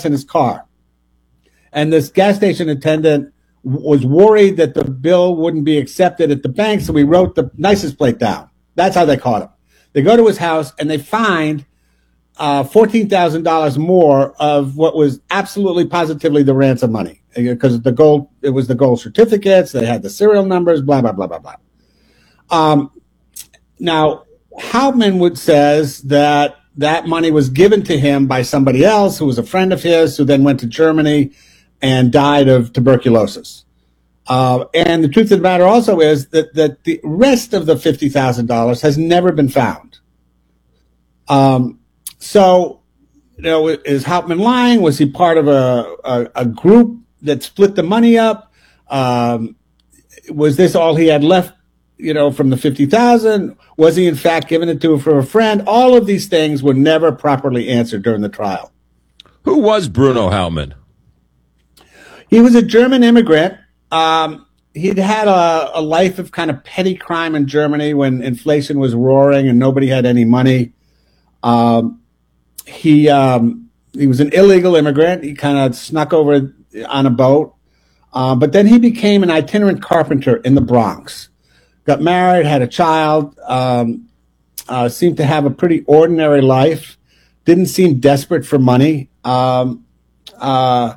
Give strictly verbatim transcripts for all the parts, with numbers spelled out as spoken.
gas in his car. And this gas station attendant was worried that the bill wouldn't be accepted at the bank, so he wrote the license plate down. That's how they caught him. They go to his house, and they find uh, fourteen thousand dollars more of what was absolutely positively the ransom money, because the gold, it was the gold certificates, they had the serial numbers, blah, blah, blah, blah, blah. Um, now, Hauptmann would says that that money was given to him by somebody else who was a friend of his, who then went to Germany and died of tuberculosis. Uh, and the truth of the matter also is that, that the rest of the fifty thousand dollars has never been found. Um, so, you know, is Hauptmann lying? Was he part of a, a, a group that split the money up? Um, was this all he had left, you know, from the fifty thousand? Was he in fact giving it to for a friend? All of these things were never properly answered during the trial. Who was Bruno Hauptmann? He was a German immigrant. Um, he'd had a, a life of kind of petty crime in Germany when inflation was roaring and nobody had any money. Um, he um, he was an illegal immigrant. He kind of snuck over on a boat. Uh, but then he became an itinerant carpenter in the Bronx. Got married, had a child, um, uh, seemed to have a pretty ordinary life. Didn't seem desperate for money. Um, uh,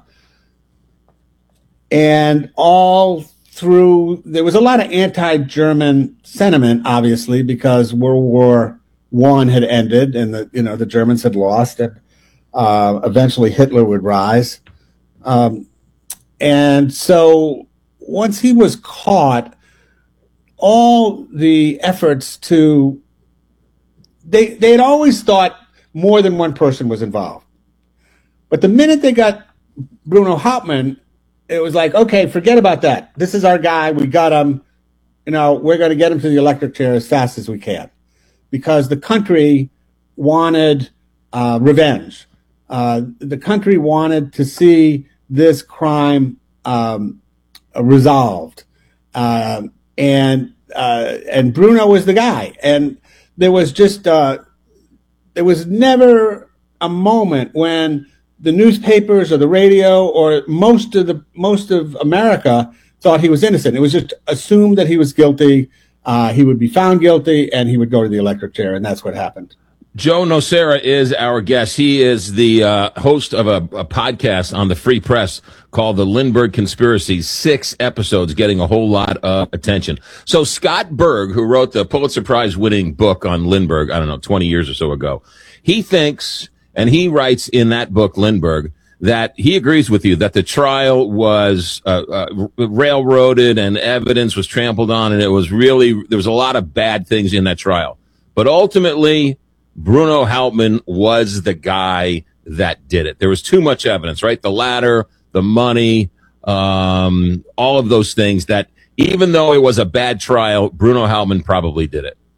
And all through, there was a lot of anti-German sentiment, obviously, because World War One had ended and the, you know, the Germans had lost, and uh, eventually Hitler would rise. Um, and so once he was caught, all the efforts to, they, they had always thought more than one person was involved. But the minute they got Bruno Hauptmann, it was like, okay, forget about that. This is our guy. We got him. You know, we're going to get him to the electric chair as fast as we can, because the country wanted uh, revenge. Uh, the country wanted to see this crime um, resolved. Uh, and uh, and Bruno was the guy. And there was just, uh, there was never a moment when the newspapers or the radio or most of the most of America thought he was innocent. It was just assumed that he was guilty. Uh, he would be found guilty, and he would go to the electric chair, and that's what happened. Joe Nocera is our guest. He is the uh, host of a, a podcast on the Free Press called The Lindbergh Conspiracy. Six episodes getting a whole lot of attention. So Scott Berg, who wrote the Pulitzer Prize-winning book on Lindbergh, I don't know, twenty years or so ago, he thinks, and he writes in that book, Lindbergh, that he agrees with you that the trial was uh, uh, railroaded and evidence was trampled on, and it was really, there was a lot of bad things in that trial. But ultimately, Bruno Hauptmann was the guy that did it. There was too much evidence, right? The ladder, the money, um, all of those things that even though it was a bad trial, Bruno Hauptmann probably did it.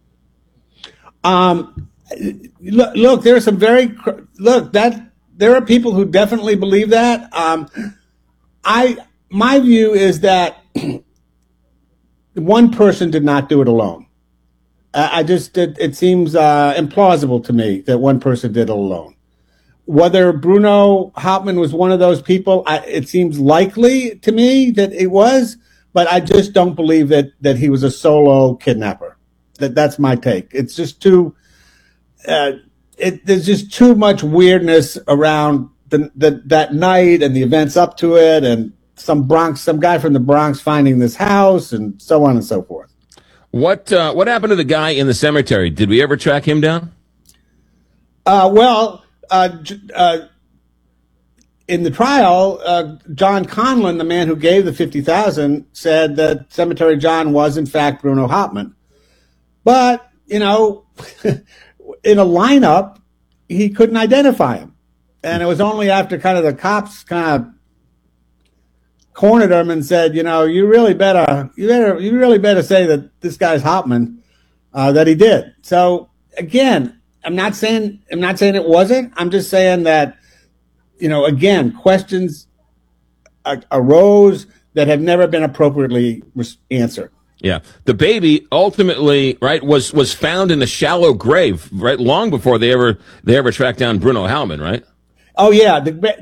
Um, look, look, there are some very, look, that there are people who definitely believe that. Um, I, my view is that one person did not do it alone. I just, it, it seems uh, implausible to me that one person did it alone. Whether Bruno Hauptmann was one of those people, I, it seems likely to me that it was, but I just don't believe that, that he was a solo kidnapper. That that's my take. It's just too, uh, it, there's just too much weirdness around the, the, that night and the events up to it, and some Bronx, some guy from the Bronx finding this house and so on and so forth. What uh, what happened to the guy in the cemetery? Did we ever track him down? Uh, well, uh, uh, in the trial, uh, John Conlon, the man who gave the fifty thousand, said that Cemetery John was in fact Bruno Hauptmann. But you know, in a lineup, he couldn't identify him, and it was only after kind of the cops kind of cornered him and said, you know, you really better, you better, you really better say that this guy's Hauptmann, uh, that he did. So again, I'm not saying, I'm not saying it wasn't. I'm just saying that, you know, again, questions uh, arose that have never been appropriately answered. Yeah. The baby ultimately, right, was, was found in a shallow grave, right, long before they ever, they ever tracked down Bruno Hauptmann, right? Oh yeah. The,